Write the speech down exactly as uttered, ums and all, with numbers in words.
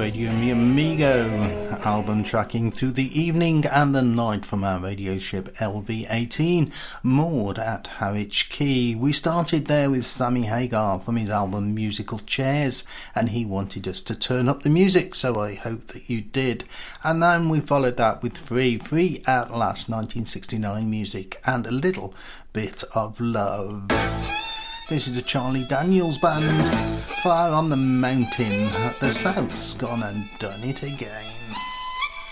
Radio Mi Amigo, album tracking through the evening and the night from our radio ship L V eighteen, moored at Harwich Quay. We started there with Sammy Hagar from his album Musical Chairs, and he wanted us to turn up the music, so I hope that you did. And then we followed that with Free, Free at Last nineteen sixty-nine music, and a little bit of love. This is the Charlie Daniels Band, Fire on the Mountain. The South's gone and done it again.